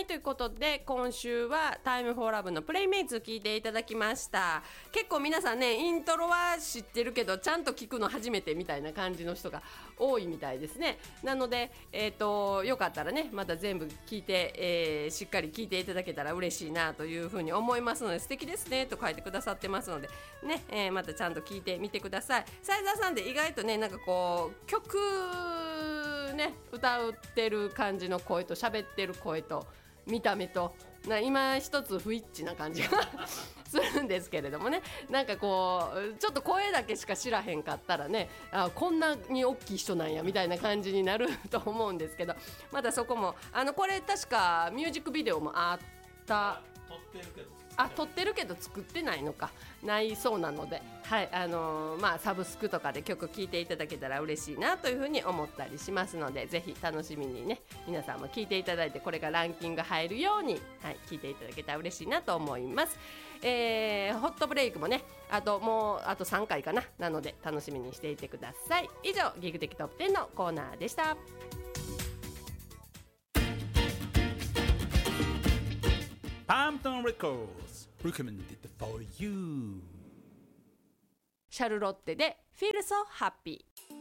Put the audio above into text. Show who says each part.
Speaker 1: はいということで今週はタイムフォーラブのプレイメイツ聞いていただきました。結構皆さんねイントロは知ってるけどちゃんと聞くの初めてみたいな感じの人が多いみたいですね。なので、よかったらねまた全部聞いて、しっかり聞いていただけたら嬉しいなというふうに思いますので、素敵ですねと書いてくださってますのでね、またちゃんと聞いてみてください。斉沢さんで意外とねなんかこう曲ね歌ってる感じの声と喋ってる声と見た目と今一つ不一致な感じがするんですけれどもね、なんかこうちょっと声だけしか知らへんかったらねこんなに大きい人なんやみたいな感じになると思うんですけど、またそこもこれ確かミュージックビデオもあった撮ってるけど作ってないのかないそうなので、はいサブスクとかで曲聴いていただけたら嬉しいなというふうに思ったりしますので、ぜひ楽しみにね皆さんも聴いていただいてこれがランキング入るように、聴いていただけたら嬉しいなと思います。ホットブレイクもねあと3回かなので楽しみにしていてください。以上ギグ的トップ10のコーナーでした。
Speaker 2: Palmton Records recommended for you.
Speaker 1: シャルロッテで Feel So Happy。